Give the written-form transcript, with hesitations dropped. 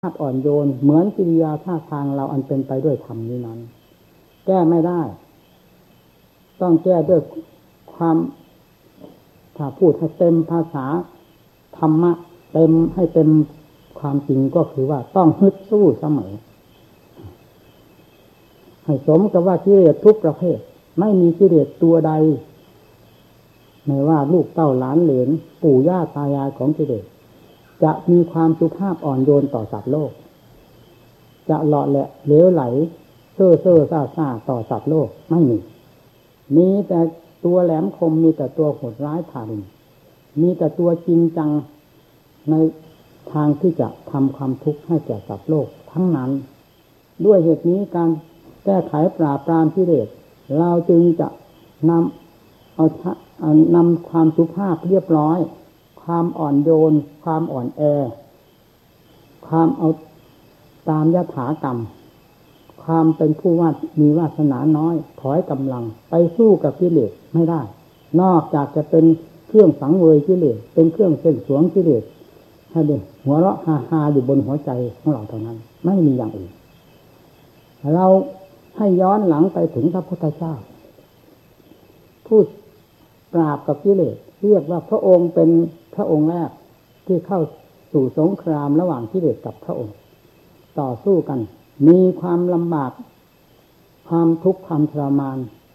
ภาพอ่อนโยนเหมือนกิริยาท่าทางเราอันเป็นไปด้วยธรรมนี้นั้นแก้ไม่ได้ต้องแก้ด้วยความถ้าพูดให้เต็มภาษาธรรมะเต็มให้เต็มความจริงก็คือว่าต้องฮึดสู้เสมอให้สมกับว่ากิเลสทุกประเภทไม่มีกิเลสตัวใดไม่ว่าลูกเต้าหลานเหลนปู่ย่าตายายของกิเลสจะมีความสุภาพอ่อนโยนต่อสัตว์โลกจะหล่อแหละเหลวไหลเซ่อเซ่อซ่าซ่าต่อสัตว์โลกไม่มีแต่ตัวแหลมคมมีแต่ตัวโหดร้ายทารุณมีแต่ตัวจริงจังในทางที่จะทำความทุกข์ให้แก่สัตว์โลกทั้งนั้นด้วยเหตุนี้การแก้ไขปราบปรามกิเลสเราจึงจะนำความสุภาพเรียบร้อยความอ่อนโยนความอ่อนแอความเอาตามยถากรรมความเป็นผู้ว่ามีวาสนาน้อยถอยกำลังไปสู้กับกิเลสไม่ได้นอกจากจะเป็นเครื่องสังเวยกิเลสเป็นเครื่องเส้นสวงกิเลสให้เด็กหัวเราะฮาๆอยู่บนหัวใจของเราเท่านั้นไม่มีอย่างอื่นเราให้ย้อนหลังไปถึงพระพุทธเจ้าผู้ปราบกับกิเลสเรียกว่าพระองค์เป็นพระองค์แรกที่เข้าสู่สงครามระหว่างกิเลสกับพระองค์ต่อสู้กันมีความลำบากความทุกข์ความทรมาน